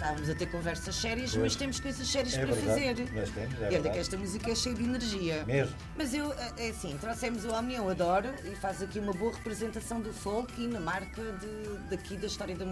estávamos a ter conversas sérias, mas temos coisas sérias para verdade. fazer. Nós temos, é E olha verdade. que esta música é cheia de energia. Mesmo. Mas eu, é assim, trouxemos o homem, eu adoro, e faz aqui uma boa representação do folk e na marca daqui da história da